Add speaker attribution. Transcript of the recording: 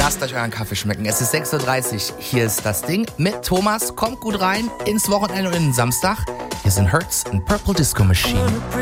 Speaker 1: Lasst euch euren Kaffee schmecken. Es ist 6:30 Uhr. Hier ist das Ding mit Thomas. Kommt gut rein ins Wochenende und in den Samstag. Hier sind Hertz und Purple Disco Machine.